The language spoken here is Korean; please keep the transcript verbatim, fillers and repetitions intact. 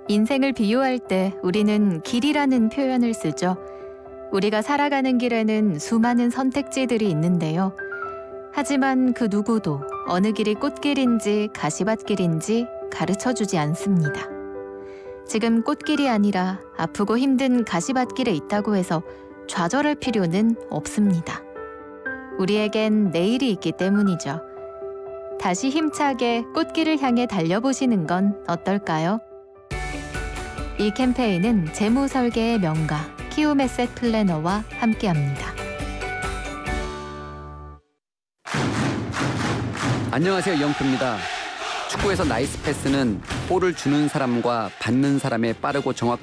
인생을 비유할 때 우리는 길이라는 표현을 쓰죠. 우리가 살아가는 길에는 수많은 선택지들이 있는데요. 하지만 그 누구도 어느 길이 꽃길인지 가시밭길인지 가르쳐주지 않습니다. 지금 꽃길이 아니라 아프고 힘든 가시밭길에 있다고 해서 좌절할 필요는 없습니다. 우리에겐 내일이 있기 때문이죠. 다시 힘차게 꽃길을 향해 달려보시는 건 어떨까요? 이 캠페인은 재무설계의 명가 키움에셋 플래너와 함께합니다. 안녕하세요, 이영표입니다. 축구에서 나이스 패스는 볼을 주는 사람과 받는 사람의 빠르고 정확한